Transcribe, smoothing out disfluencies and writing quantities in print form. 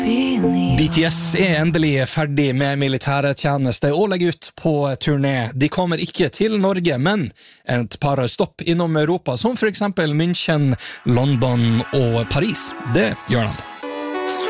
BTS endelig ferdig med militæretjeneste og legger ut på turné. De kommer ikke til Norge, men et par stopp innom Europa, som for eksempel München, London og Paris. Det gjør de.